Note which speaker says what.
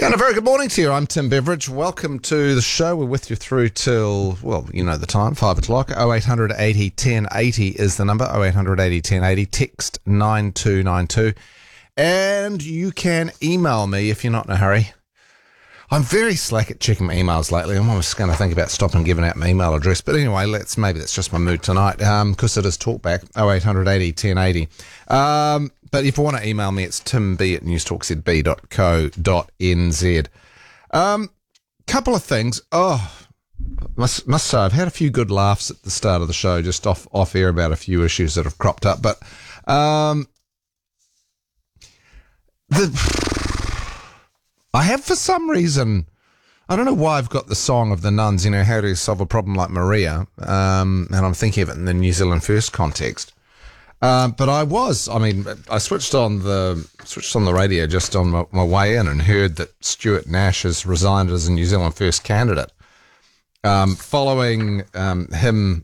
Speaker 1: And a very good morning to you. I'm Tim Beveridge. Welcome to the show. We're with you through till, well, you know the time, 5 o'clock. 0800 80 1080 is the number, 0800 80 1080. Text 9292. And you can email me if you're not in a hurry. I'm very slack at checking my emails lately. I'm almost going to think about stopping giving out my email address. But anyway, maybe that's just my mood tonight, because it is Talkback, 0800 80 1080. But if you want to email me, it's timb@newstalkzb.co.nz. Couple of things. Must say, I've had a few good laughs at the start of the show, just off air about a few issues that have cropped up. But I have, for some reason, I don't know why I've got the song of the Nuns, how do you solve a problem like Maria? And I'm thinking of it in the New Zealand First context. But I switched on the radio just on my way in and heard that Stuart Nash has resigned as a New Zealand First candidate, following him